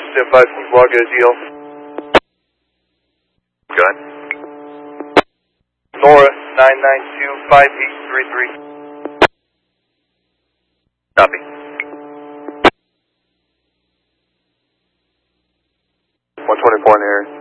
stand 5 from block AGL. Go ahead. Nora 9925833. Copy. 124 in the area.